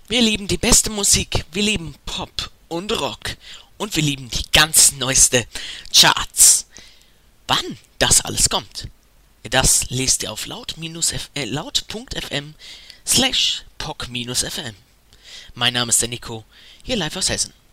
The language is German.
Wir lieben die beste Musik, wir lieben Pop und Rock und wir lieben die ganz neueste Charts. Wann das alles kommt, das lest ihr auf laut.fm/poc-fm. Mein Name ist der Nico, hier live aus Hessen.